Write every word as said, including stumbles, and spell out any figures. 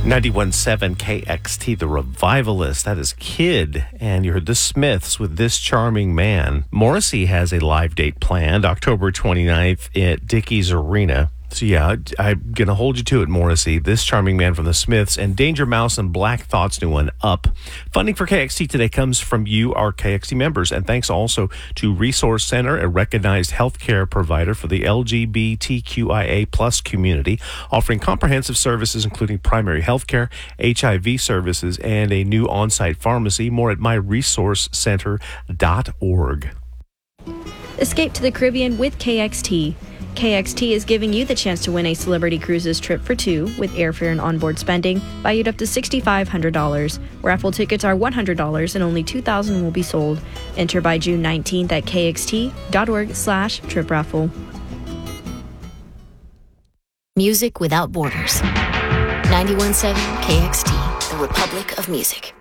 ninety-one point seven K X T, The Revivalist. That is Kid. And you heard the Smiths with This Charming Man. Morrissey has a live date planned October twenty-ninth at Dickies Arena. So yeah, I'm going to hold you to it, Morrissey. This Charming Man from the Smiths, and Danger Mouse and Black Thought's new one, Up. Funding for K X T today comes from you, our K X T members, and thanks also to Resource Center, a recognized healthcare provider for the L G B T Q I A plus community, offering comprehensive services including primary healthcare, H I V services, and a new on-site pharmacy. More at my resource center dot org. Escape to the Caribbean with K X T. K X T is giving you the chance to win a Celebrity Cruises trip for two with airfare and onboard spending valued up to six thousand five hundred dollars. Raffle tickets are one hundred dollars and only two thousand will be sold. Enter by June nineteenth at kxt.org slash trip raffle. Music without borders. ninety-one point seven K X T, the Republic of Music.